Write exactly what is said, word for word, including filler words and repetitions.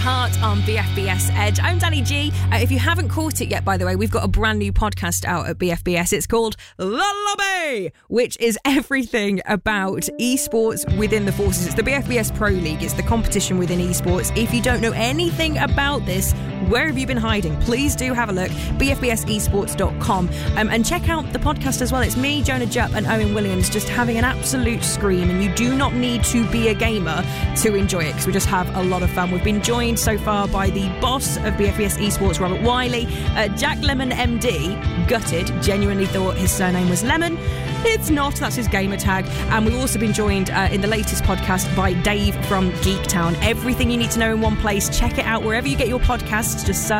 Heart on B F B S Edge. I'm Danny G. Uh, if you haven't caught it yet, by the way, we've got a brand new podcast out at B F B S. It's called The Lobby, which is everything about esports within the forces. It's the B F B S Pro League. It's the competition within esports. If you don't know anything about this, where have you been hiding? Please do have a look. B F B S esports dot com um, and check out the podcast as well. It's me, Jonah Jupp and Owen Williams just having an absolute scream, and you do not need to be a gamer to enjoy it because we just have a lot of fun. We've been joined so far by the boss of B F B S Esports, Robert Wiley. uh, Jack Lemon M D, gutted, genuinely thought his surname was Lemon. It's not, that's his gamer tag. And we've also been joined uh, in the latest podcast by Dave from Geektown. Everything you need to know in one place. Check it out wherever you get your podcasts. Just search